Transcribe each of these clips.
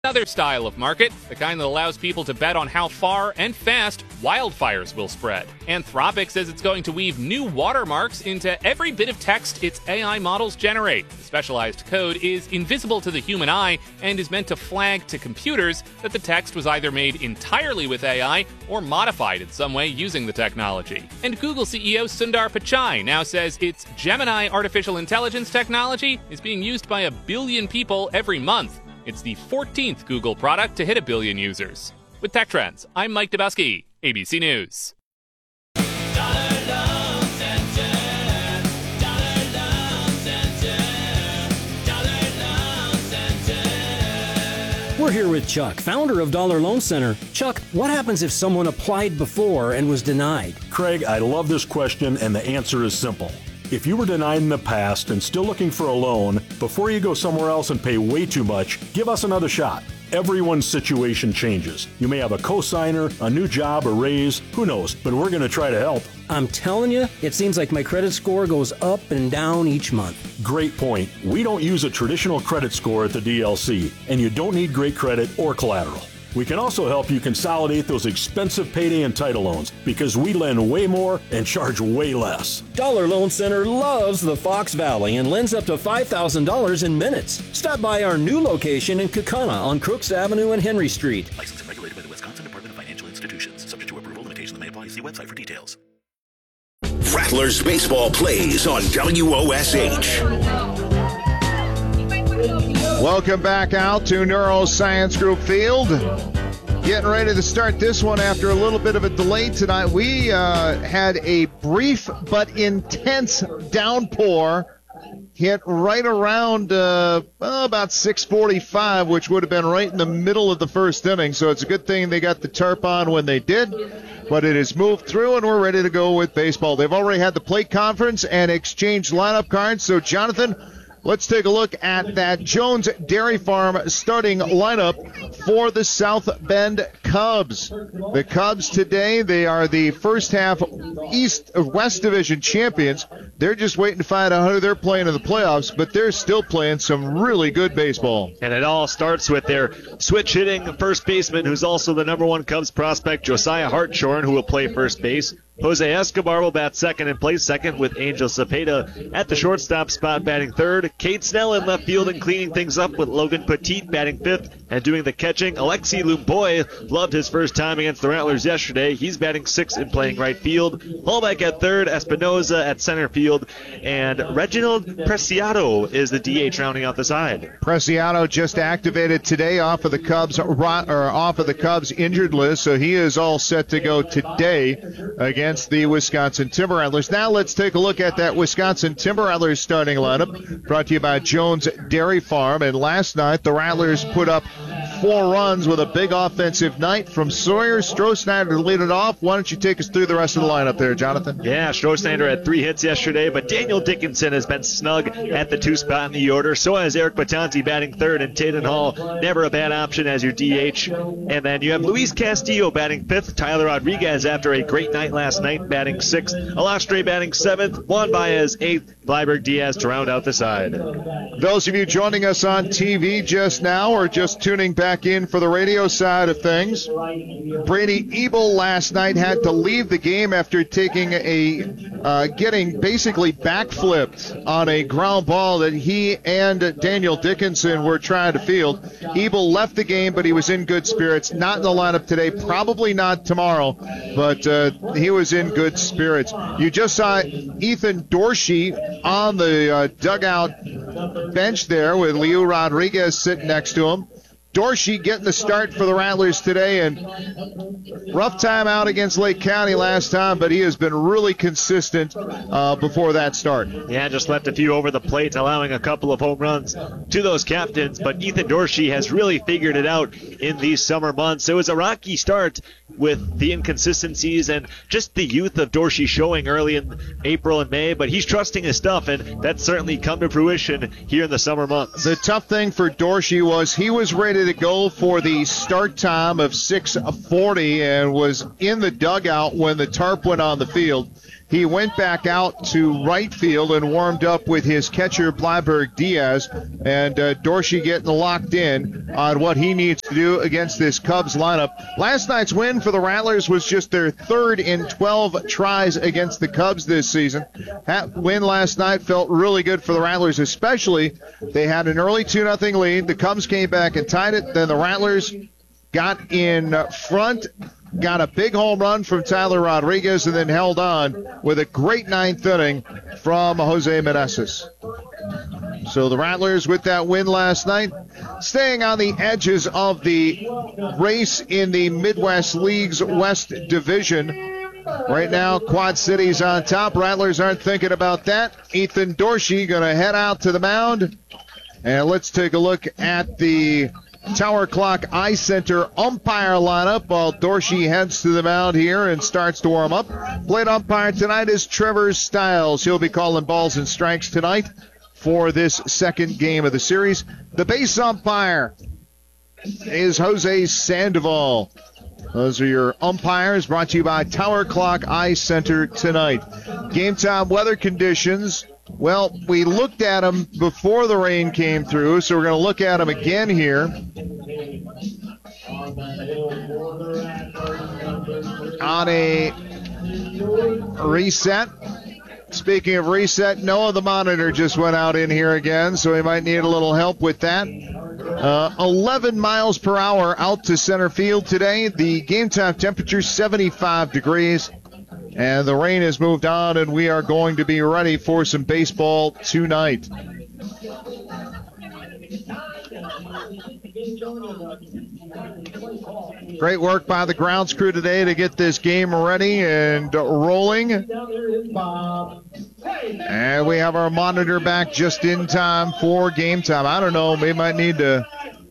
Another style of market, the kind that allows people to bet on how far and fast wildfires will spread. Anthropic says it's going to weave new watermarks into every bit of text its AI models generate. The specialized code is invisible to the human eye and is meant to flag to computers that the text was either made entirely with AI or modified in some way using the technology. And Google CEO Sundar Pichai now says its Gemini artificial intelligence technology is being used by 1 billion people every month. It's the 14th Google product to hit 1 billion users. With Tech Trends, I'm Mike Dubowski, ABC News. We're here with Chuck, founder of Dollar Loan Center. Chuck, what happens if someone applied before and was denied? Craig, I love this question, and the answer is simple. If you were denied in the past and still looking for a loan, before you go somewhere else and pay way too much, give us another shot. Everyone's situation changes. You may have a cosigner, a new job, a raise, who knows, but we're going to try to help. I'm telling you, it seems like my credit score goes up and down each month. Great point. We don't use a traditional credit score at the DLC, and you don't need great credit or collateral. We can also help you consolidate those expensive payday and title loans because we lend way more and charge way less. Dollar Loan Center loves the Fox Valley and lends up to $5,000 in minutes. Stop by our new location in Kaukauna on Crooks Avenue and Henry Street. Licensed and regulated by the Wisconsin Department of Financial Institutions. Subject to approval, limitations may apply. See website for details. Rattlers baseball plays on WOSH. Welcome back out to Neuroscience Group Field. Getting ready to start this one after a little bit of a delay tonight. We had a brief but intense downpour hit right around about 6:45, which would have been right in the middle of the first inning. So it's a good thing they got the tarp on when they did. But it has moved through, and we're ready to go with baseball. They've already had the plate conference and exchanged lineup cards. So, Jonathan, let's take a look at that Jones Dairy Farm starting lineup for the South Bend Cubs. The Cubs today, they are the first half West Division champions. They're just waiting to find out who they're playing in the playoffs, but they're still playing some really good baseball. And it all starts with their switch hitting first baseman, who's also the number one Cubs prospect, Josiah Hartshorn, who will play first base. Jose Escobar will bat second and play second with Angel Cepeda at the shortstop spot batting third. Cade Snell in left field and cleaning things up with Logan Petit batting fifth and doing the catching. Alexi Lumboy loved his first time against the Rattlers yesterday. He's batting sixth and playing right field. Hallback at third, Espinoza at center field, and Reginald Preciado is the DH rounding out the side. Preciado just activated today off of the Cubs injured list, so he is all set to go today against the Wisconsin Timber Rattlers. Now let's take a look at that Wisconsin Timber Rattlers starting lineup, brought to you by Jones Dairy Farm. And last night the Rattlers put up 4 runs with a big offensive night from Sawyer. Stroh-Snyder to lead it off. Why don't you take us through the rest of the lineup there, Jonathan? Yeah, Stroh-Snyder had 3 hits yesterday, but Daniel Dickinson has been snug at the 2 spot in the order. So has Eric Batanzi batting third, and Taden Hall, never a bad option as your DH. And then you have Luis Castillo batting 5th, Tyler Rodriguez after a great night last night batting 6th, Alastre batting 7th, Juan Baez 8th, Bleiberg Diaz to round out the side. Those of you joining us on TV just now or just tuning back in for the radio side of things, Brady Ebel last night had to leave the game after taking getting basically backflipped on a ground ball that he and Daniel Dickinson were trying to field. Ebel left the game, but he was in good spirits. Not in the lineup today, probably not tomorrow, but he was in good spirits. You just saw Ethan Dorsey on the dugout bench there with Leo Rodriguez sitting next to him. Dorsey getting the start for the Rattlers today, and rough time out against Lake County last time, but he has been really consistent before that start. Yeah, just left a few over the plate, allowing a couple of home runs to those captains, but Ethan Dorsey has really figured it out in these summer months. It was a rocky start with the inconsistencies and just the youth of Dorsey showing early in April and May, but he's trusting his stuff, and that's certainly come to fruition here in the summer months. The tough thing for Dorsey was he was ready to go for the start time of 6:40 and was in the dugout when the tarp went on the field. he went back out to right field and warmed up with his catcher, Bleiberg Diaz, and Dorsey getting locked in on what he needs to do against this Cubs lineup. Last night's win for the Rattlers was just their third in 12 tries against the Cubs this season. That win last night felt really good for the Rattlers, especially they had an early 2-0 lead. The Cubs came back and tied it. Then the Rattlers got in front, got a big home run from Tyler Rodriguez, and then held on with a great ninth inning from Jose Meneses. So the Rattlers with that win last night, staying on the edges of the race in the Midwest League's West Division. Right now, Quad City's on top. Rattlers aren't thinking about that. Ethan Dorsey going to head out to the mound. And let's take a look at the Tower Clock Eye Center umpire lineup while Dorsey heads to the mound here and starts to warm up. Plate umpire tonight is Trevor Stiles. He'll be calling balls and strikes tonight for this second game of the series. The base umpire is Jose Sandoval. Those are your umpires, brought to you by Tower Clock Eye Center tonight. Game time weather conditions. Well, we looked at them before the rain came through, so we're going to look at them again here. On a reset. Speaking of reset, Noah the monitor just went out in here again, so he might need a little help with that. 11 miles per hour out to center field today. The game time temperature 75 degrees. And the rain has moved on, and we are going to be ready for some baseball tonight. Great work by the grounds crew today to get this game ready and rolling. And we have our monitor back just in time for game time. I don't know, we might need to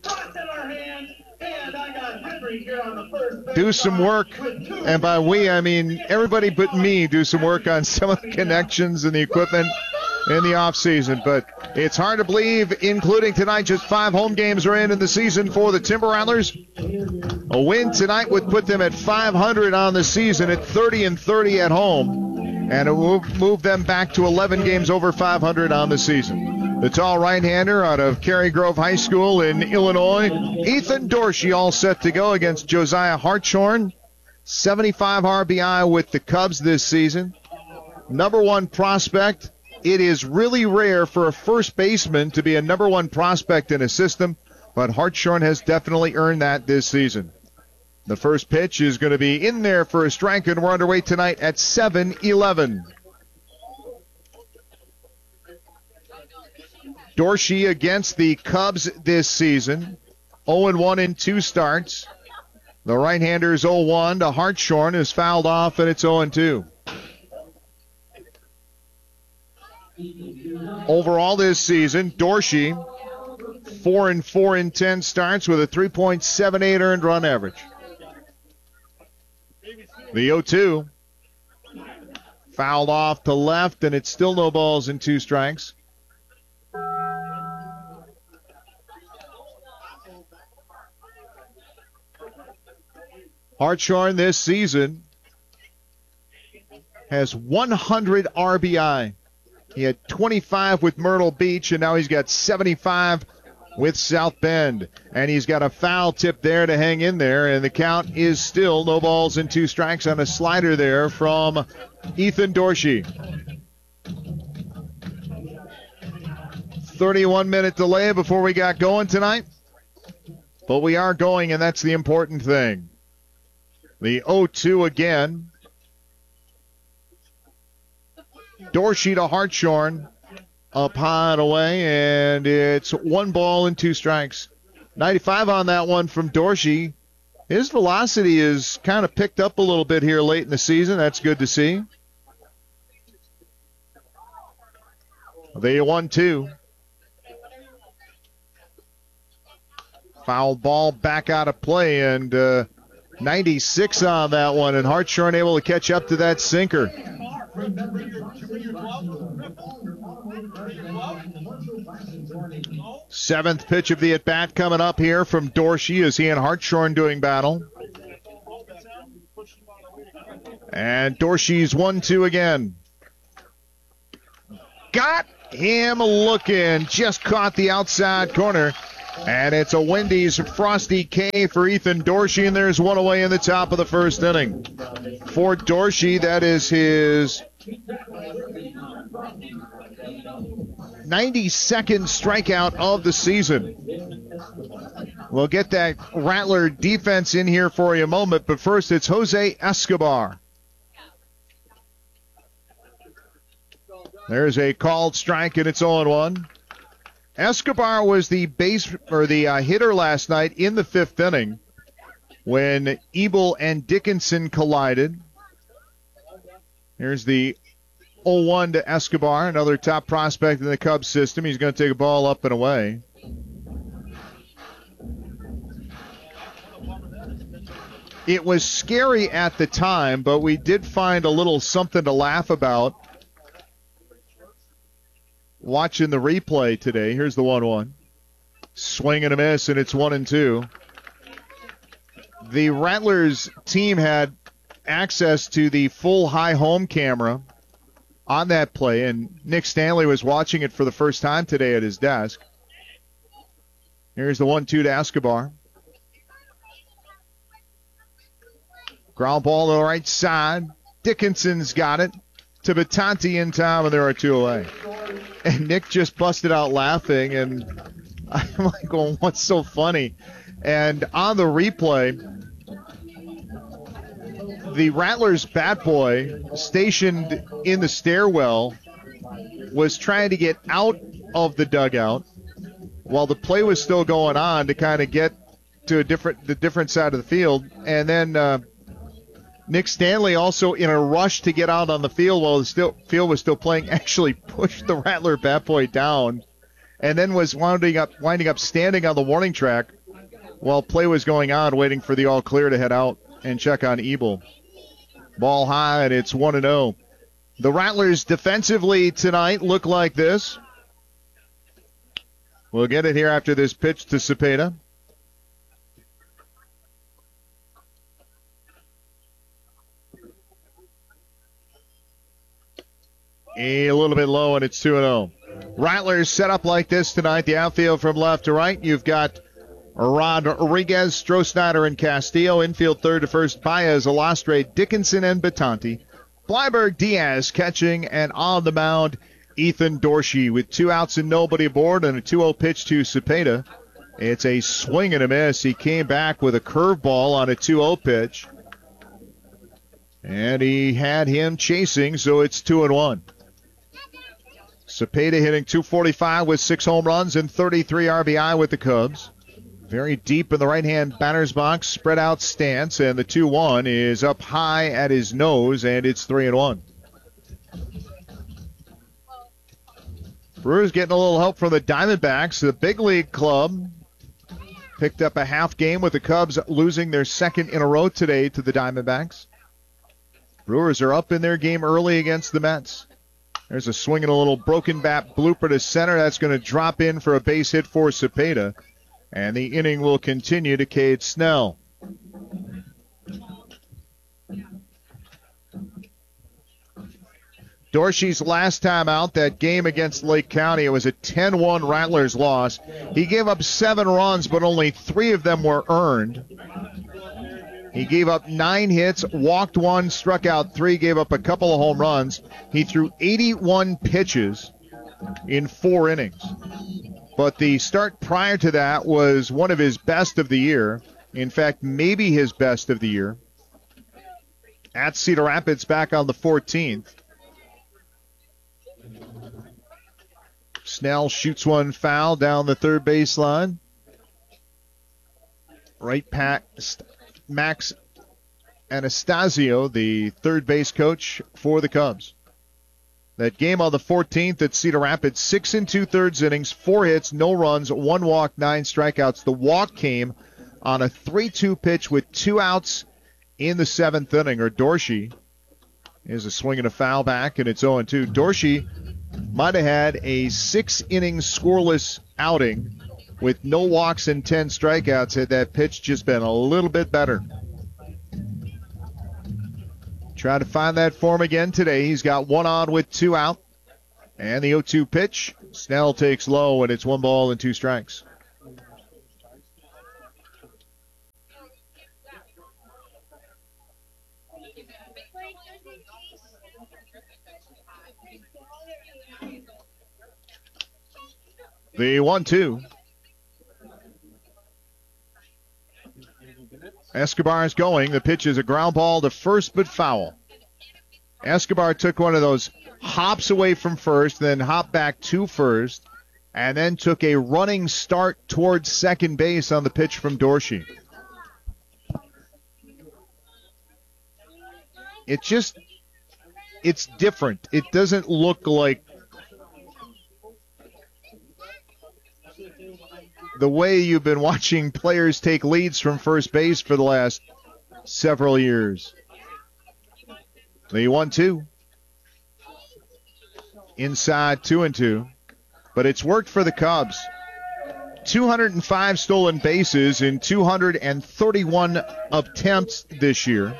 do some work, and by we, I mean everybody but me, do some work on some of the connections and the equipment in the offseason. But it's hard to believe, including tonight, just 5 home games are in the season for the Timber Rattlers. A win tonight would put them at 500 on the season at 30-30 at home, and it will move them back to 11 games over 500 on the season. The tall right-hander out of Cary Grove High School in Illinois, Ethan Dorsey, all set to go against Josiah Hartshorn. 75 RBI with the Cubs this season. Number 1 prospect. It is really rare for a first baseman to be a number 1 prospect in a system, but Hartshorn has definitely earned that this season. The first pitch is going to be in there for a strike, and we're underway tonight at 7-11. Dorsey against the Cubs this season. 0-1 in 2 starts. The right-hander is 0-1 to Hartshorn, who's fouled off, and it's 0-2. Overall this season, Dorsey 4-4 in 10 starts with a 3.78 earned run average. The 0-2 fouled off to left, and it's still no balls and 2 strikes. Hartshorn this season has 100 RBI. He had 25 with Myrtle Beach, and now he's got 75 with South Bend. And he's got a foul tip there to hang in there, and the count is still no balls and 2 strikes on a slider there from Ethan Dorsey. 31-minute delay before we got going tonight. But we are going, and that's the important thing. The 0-2 again. Dorsey to Hartshorn. Up high and away, and it's 1 ball and 2 strikes. 95 on that one from Dorsey. His velocity is kind of picked up a little bit here late in the season. That's good to see. The 1-2. Foul ball back out of play, and 96 on that one, and Hartshorn able to catch up to that sinker. Seventh pitch of the at-bat coming up here from Dorsey as he and Hartshorn doing battle. And Dorsey's 1-2 again. Got him looking. Just caught the outside corner. And it's a Wendy's Frosty K for Ethan Dorsey, and there's one away in the top of the first inning. For Dorsey, that is his 92nd strikeout of the season. We'll get that Rattler defense in here for you a moment, but first it's Jose Escobar. There's a called strike, and it's 0-1. Escobar was the hitter last night in the fifth inning when Ebel and Dickinson collided. Here's the 0-1 to Escobar, another top prospect in the Cubs system. He's going to take a ball up and away. It was scary at the time, but we did find a little something to laugh about watching the replay today. Here's the 1-1. Swing and a miss, and it's 1-2. The Rattlers team had access to the full high home camera on that play, and Nick Stanley was watching it for the first time today at his desk. Here's the 1-2 to Escobar. Ground ball to the right side. Dickinson's got it to Batanti in time, and there are two away. And Nick just busted out laughing, and I'm like, going, what's so funny? And on the replay, the Rattlers bat boy stationed in the stairwell was trying to get out of the dugout while the play was still going on to kind of get to the different side of the field. And then Nick Stanley, also in a rush to get out on the field while the field was still playing, actually pushed the Rattler bat boy down and then was winding up standing on the warning track while play was going on, waiting for the all clear to head out and check on Ebel. Ball high, and it's 1-0. The Rattlers defensively tonight look like this. We'll get it here after this pitch to Cepeda. A little bit low, and it's 2-0. Rattlers set up like this tonight. The outfield from left to right. You've got Rodriguez, Stroh-Snyder, and Castillo. Infield third to first, Baez, Alastre, Dickinson, and Batanti. Bleiberg, Diaz catching, and on the mound, Ethan Dorsey with 2 outs and nobody aboard, and a 2-0 pitch to Cepeda. It's a swing and a miss. He came back with a curveball on a 2-0 pitch, and he had him chasing, so it's 2-1. Cepeda hitting .245 with 6 home runs and 33 RBI with the Cubs. Very deep in the right-hand batter's box, spread out stance, and the 2-1 is up high at his nose, and it's 3-1. Brewers getting a little help from the Diamondbacks. The big league club picked up a half game with the Cubs losing their second in a row today to the Diamondbacks. Brewers are up in their game early against the Mets. There's a swing and a little broken bat blooper to center. That's going to drop in for a base hit for Cepeda. And the inning will continue to Cade Snell. Dorsey's last time out, that game against Lake County, it was a 10-1 Rattlers loss. He gave up 7 runs, but only 3 of them were earned. He gave up 9 hits, walked 1, struck out 3, gave up a couple of home runs. He threw 81 pitches in 4 innings. But the start prior to that was one of his best of the year. In fact, maybe his best of the year. At Cedar Rapids back on the 14th. Snell shoots one foul down the third baseline. Right past Max Anastasio, the third base coach for the Cubs. That game on the 14th at Cedar Rapids, 6 2/3 innings, 4 hits, no runs, 1 walk, 9 strikeouts. The walk came on a 3-2 pitch with 2 outs in the 7th inning. Or Dorsey is a swing and a foul back, and it's 0-2. Dorsey might have had a 6-inning scoreless outing with no walks and 10 strikeouts had that pitch just been a little bit better. Try to find that form again today. He's got one on with 2 out. And the 0-2 pitch. Snell takes low, and it's 1 ball and 2 strikes. The 1-2. Escobar's going. The pitch is a ground ball to first, but foul. Escobar took one of those hops away from first, then hopped back to first, and then took a running start towards second base on the pitch from Dorsey. It's different. It doesn't look like the way you've been watching players take leads from first base for the last several years. The 1-2. Inside 2-2. But it's worked for the Cubs. 205 stolen bases in 231 attempts this year.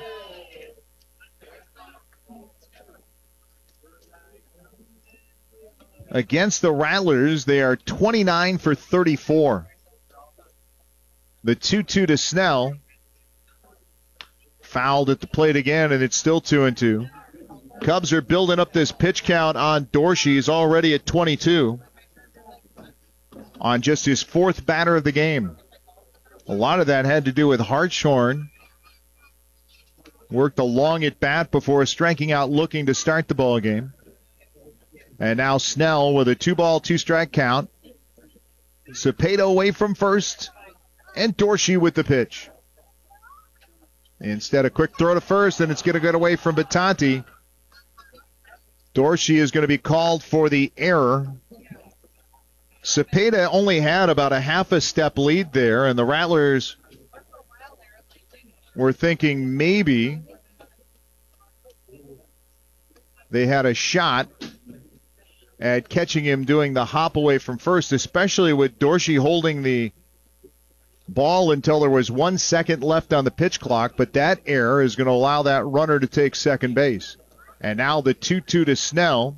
Against the Rattlers, they are 29 for 34. The 2-2 to Snell. Fouled at the plate again, and it's still 2-2. Cubs are building up this pitch count on Dorsey. He's already at 22 on just his 4th batter of the game. A lot of that had to do with Hartshorn. Worked a long at bat before striking out looking to start the ball game. And now Snell with a 2-ball, 2-strike count. Cepeda away from first, and Dorsey with the pitch. Instead, a quick throw to first, and it's going to get away from Batanti. Dorsey is going to be called for the error. Cepeda only had about a half a step lead there, and the Rattlers were thinking maybe they had a shot at catching him doing the hop away from first, especially with Dorsey holding the ball until there was 1 second left on the pitch clock, but that error is going to allow that runner to take second base. And now the 2-2 to Snell.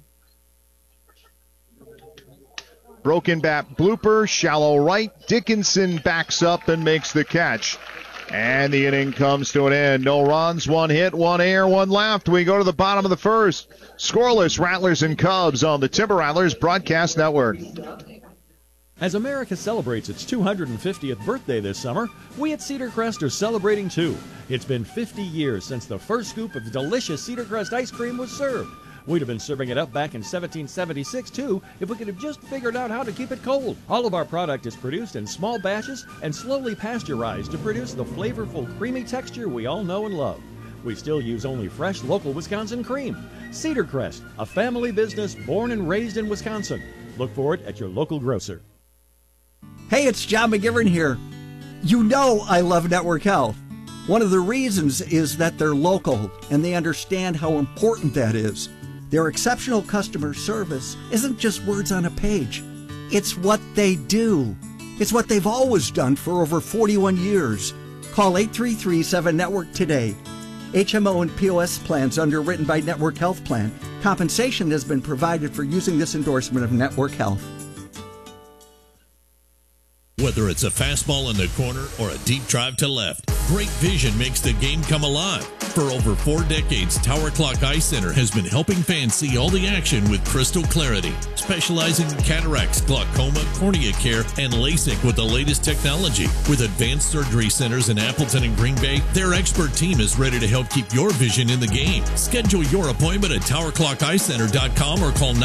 Broken bat blooper, shallow right. Dickinson backs up and makes the catch. And the inning comes to an end. No runs, 1 hit, 1 error, 1 left. We go to the bottom of the first. Scoreless, Rattlers and Cubs on the Timber Rattlers Broadcast Network. As America celebrates its 250th birthday this summer, we at Cedar Crest are celebrating too. It's been 50 years since the first scoop of delicious Cedar Crest ice cream was served. We'd have been serving it up back in 1776 too if we could have just figured out how to keep it cold. All of our product is produced in small batches and slowly pasteurized to produce the flavorful, creamy texture we all know and love. We still use only fresh, local Wisconsin cream. Cedar Crest, a family business born and raised in Wisconsin. Look for it at your local grocer. Hey, it's John McGivern here. You know I love Network Health. One of the reasons is that they're local and they understand how important that is. Their exceptional customer service isn't just words on a page. It's what they do. It's what they've always done for over 41 years. Call 833-7-NETWORK today. HMO and POS plans underwritten by Network Health Plan. Compensation has been provided for using this endorsement of Network Health. Whether it's a fastball in the corner or a deep drive to left, great vision makes the game come alive. For over 4 decades, Tower Clock Eye Center has been helping fans see all the action with crystal clarity, specializing in cataracts, glaucoma, cornea care, and LASIK with the latest technology. With advanced surgery centers in Appleton and Green Bay, their expert team is ready to help keep your vision in the game. Schedule your appointment at TowerClockEyeCenter.com or call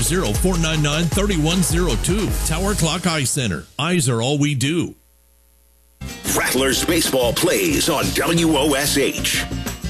920-499-3102. Tower Clock Eye Center. Eyes are all we do. Rattlers baseball plays on WOSH.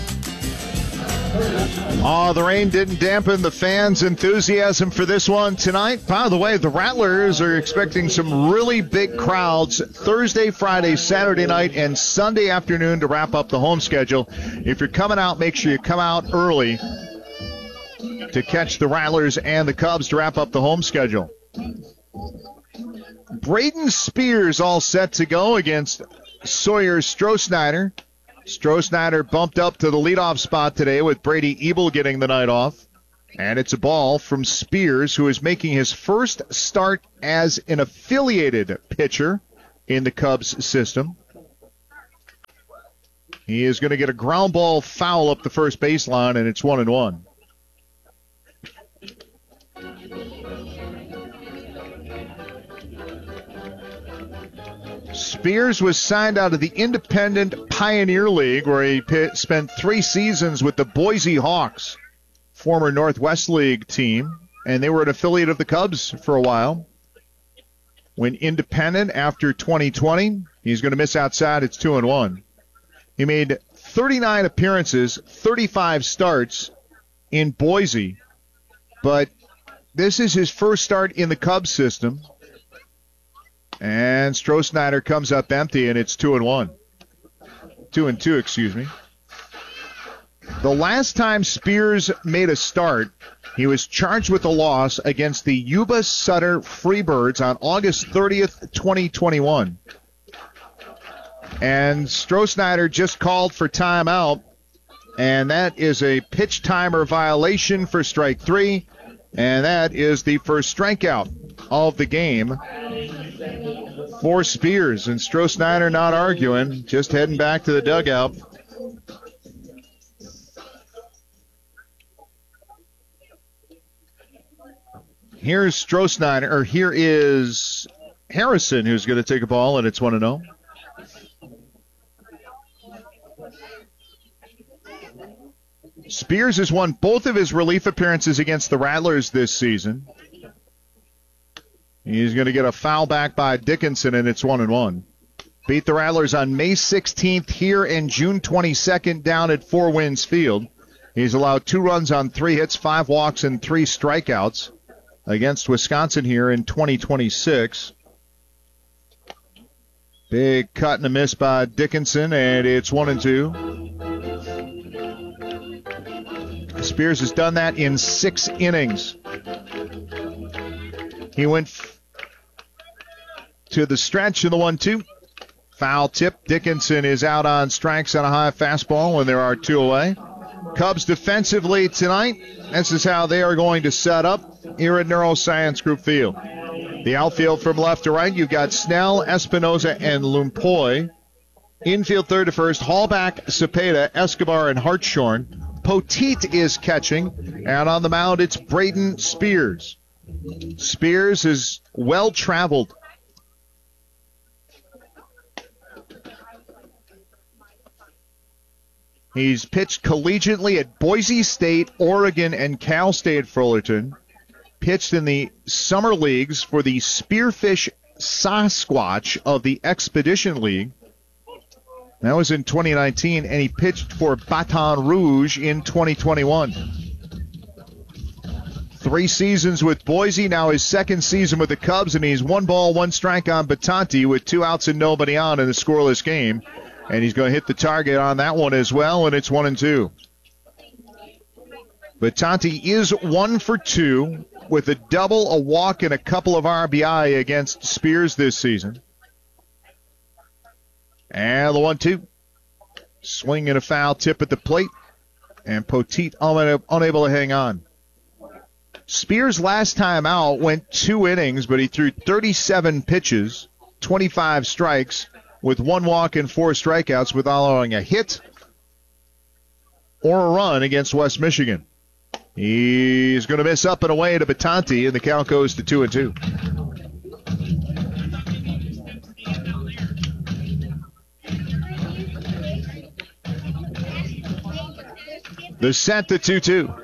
Oh, the rain didn't dampen the fans' enthusiasm for this one tonight. By the way, the Rattlers are expecting some really big crowds Thursday, Friday, Saturday night, and Sunday afternoon to wrap up the home schedule. If you're coming out, make sure you come out early to catch the Rattlers and the Cubs to wrap up the home schedule. Braden Spears all set to go against Sawyer Strohsnyder. Stroh bumped up to the leadoff spot today with Brady Ebel getting the night off. And it's a ball from Spears, who is making his first start as an affiliated pitcher in the Cubs system. He is going to get a ground ball foul up the first baseline, and it's 1-1. Spears was signed out of the Independent Pioneer League, where he spent 3 seasons with the Boise Hawks, former Northwest League team, and they were an affiliate of the Cubs for a while. Went independent after 2020. He's going to miss outside. It's 2-1. He made 39 appearances, 35 starts in Boise, but this is his first start in the Cubs system. And Stroh comes up empty, and it's 2-1. 2-2, excuse me. The last time Spears made a start, he was charged with a loss against the Yuba Sutter Freebirds on August 30th, 2021. And Stroh just called for timeout, and that is a pitch timer violation for strike 3, and that is the first strikeout of the game for Spears. And Stroh not arguing, just heading back to the dugout. Here's Stroh, or here is Harrison, who's going to take a ball, and it's 1-0. Spears has won both of his relief appearances against the Rattlers this season. He's going to get a foul back by Dickinson, and it's 1-1. Beat the Rattlers on May 16th here and June 22nd down at Four Winds Field. He's allowed 2 runs on 3 hits, 5 walks, and 3 strikeouts against Wisconsin here in 2026. Big cut and a miss by Dickinson, and it's 1-2. Spears has done that in 6 innings. He went to the stretch in the 1-2. Foul tip. Dickinson is out on strikes on a high fastball, and there are 2 away. Cubs defensively tonight, this is how they are going to set up here at Neuroscience Group Field. The outfield from left to right, you've got Snell, Espinoza, and Lumpoy. Infield third to first, Hallback, Cepeda, Escobar, and Hartshorn. Poteet is catching, and on the mound it's Braden Spears. Spears is well-traveled. He's pitched collegiately at Boise State, Oregon, and Cal State Fullerton. Pitched in the summer leagues for the Spearfish Sasquatch of the Expedition League. That was in 2019, and he pitched for Baton Rouge in 2021. 3 seasons with Boise, now his 2nd season with the Cubs, and he's 1 ball, 1 strike on Batanti with 2 outs and nobody on in a scoreless game. And he's going to hit the target on that one as well, and it's 1-2. Batanti is 1 for 2 with a double, a walk, and a couple of RBI against Spears this season. And the 1-2. Swing and a foul tip at the plate. And Poteet unable to hang on. Spears last time out went 2 innings, but he threw 37 pitches, 25 strikes, with 1 walk and 4 strikeouts without allowing a hit or a run against West Michigan. He's going to miss up and away to Batanti, and the count goes to 2-2. The set to 2-2.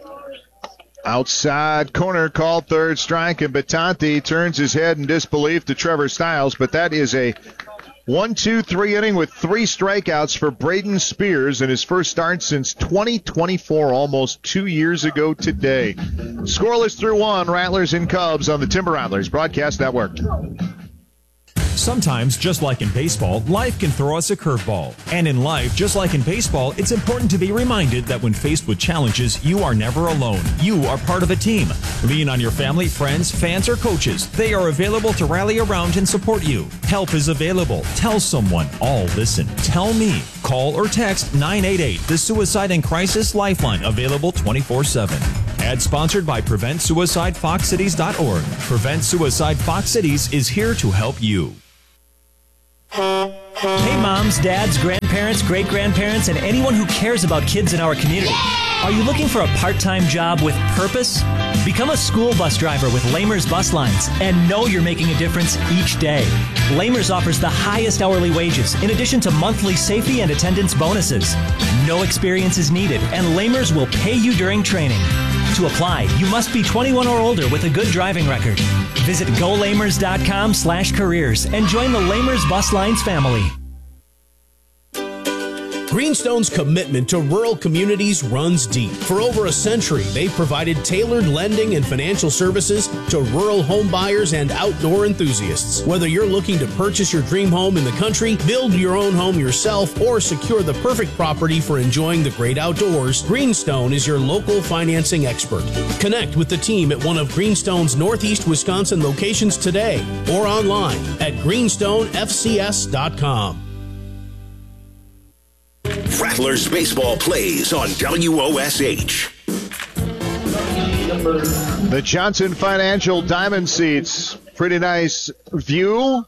Outside corner called third strike, and Batanti turns his head in disbelief to Trevor Stiles, but that is a 1-2-3 inning with 3 strikeouts for Braden Spears in his first start since 2024, almost 2 years ago today. Scoreless through 1, Rattlers and Cubs on the Timber Rattlers Broadcast Network. Sometimes, just like in baseball, life can throw us a curveball. And in life, just like in baseball, it's important to be reminded that when faced with challenges, you are never alone. You are part of a team. Lean on your family, friends, fans, or coaches. They are available to rally around and support you. Help is available. Tell someone. All listen. Tell me. Call or text 988, the Suicide and Crisis Lifeline, available 24/7. Ad sponsored by PreventSuicideFoxCities.org. Prevent Suicide Fox Cities is here to help you. Hey moms, dads, grandparents, great-grandparents, and anyone who cares about kids in our community. Are you looking for a part-time job with purpose? Become a school bus driver with Lamers Bus Lines and know you're making a difference each day. Lamers offers the highest hourly wages in addition to monthly safety and attendance bonuses. No experience is needed, and Lamers will pay you during training. To apply, you must be 21 or older with a good driving record. Visit golamers.com/careers and join the Lamers Bus Lines family. Greenstone's commitment to rural communities runs deep. For over a century, they've provided tailored lending and financial services to rural home buyers and outdoor enthusiasts. Whether you're looking to purchase your dream home in the country, build your own home yourself, or secure the perfect property for enjoying the great outdoors, Greenstone is your local financing expert. Connect with the team at one of Greenstone's Northeast Wisconsin locations today or online at greenstonefcs.com. Rattlers Baseball plays on WOSH. The Johnson Financial Diamond Seats. Pretty nice view.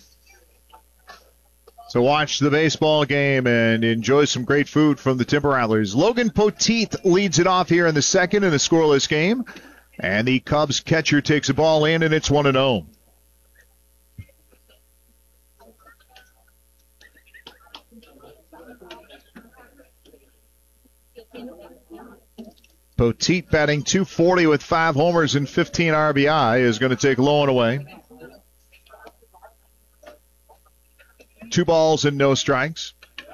So watch the baseball game and enjoy some great food from the Timber Rattlers. Logan Poteet leads it off here in the second in a scoreless game. And the Cubs catcher takes a ball in, and it's 1-0. Poteet batting .240 with 5 homers and 15 RBI is going to take low and away. 2 balls and no strikes.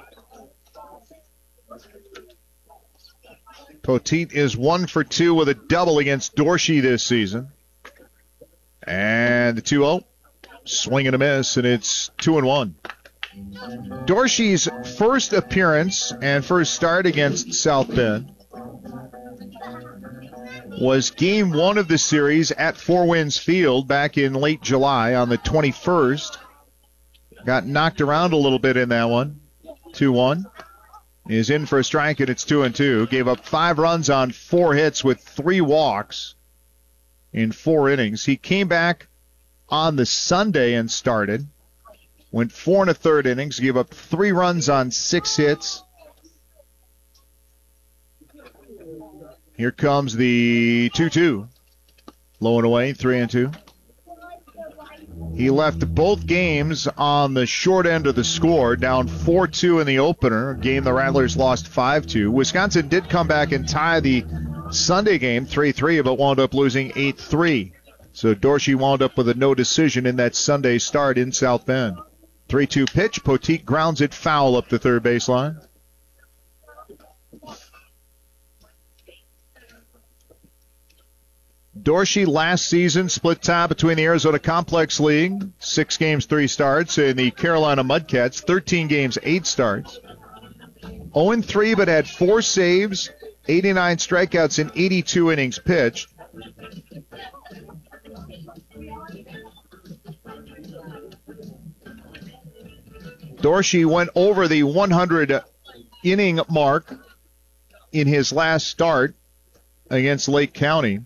Poteet is 1 for 2 with a double against Dorsey this season. And the 2-0. Swing and a miss, and it's 2-1. Dorsey's first appearance and first start against South Bend was Game 1 of the series at Four Winds Field back in late July on the 21st. Got knocked around a little bit in that one. 2-1. Is in for a strike, and it's 2-2. Gave up 5 runs on 4 hits with 3 walks in 4 innings. He came back on the Sunday and started. Went 4 1/3 innings. Gave up 3 runs on 6 hits. Here comes the 2-2. Low and away, 3-2. He left both games on the short end of the score, down 4-2 in the opener, a game the Rattlers lost 5-2. Wisconsin did come back and tie the Sunday game 3-3, but wound up losing 8-3. So Dorsey wound up with a no decision in that Sunday start in South Bend. 3-2 pitch. Poteet grounds it foul up the third baseline. Dorsey last season split time between the Arizona Complex League, 6 games, 3 starts, and the Carolina Mudcats, 13 games, 8 starts. 0-3, but had 4 saves, 89 strikeouts, and 82 innings pitched. Dorsey went over the 100-inning mark in his last start against Lake County.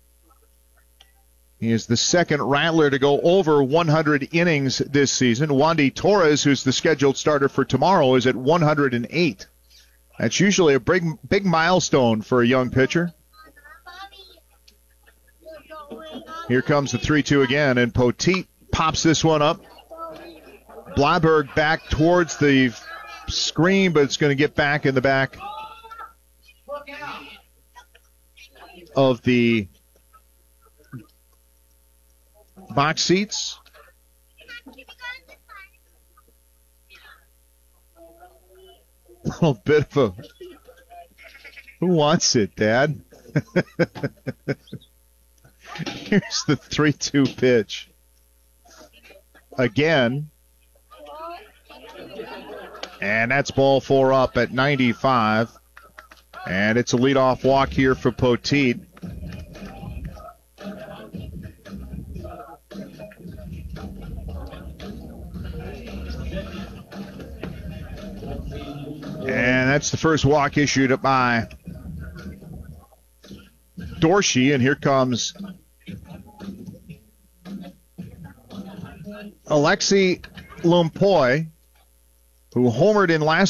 He is the second Rattler to go over 100 innings this season. Wandy Torres, who's the scheduled starter for tomorrow, is at 108. That's usually a big milestone for a young pitcher. Here comes the 3-2 again, and Poteet pops this one up. Blyberg back towards the screen, but it's going to get back in the back of the box seats. A little bit of a... Who wants it, Dad? Here's the 3-2 pitch. again. And that's ball 4 up at 95. And it's a leadoff walk here for Poteet. And that's the first walk issued by Dorsey. And here comes Alexi Lumpoy, who homered in last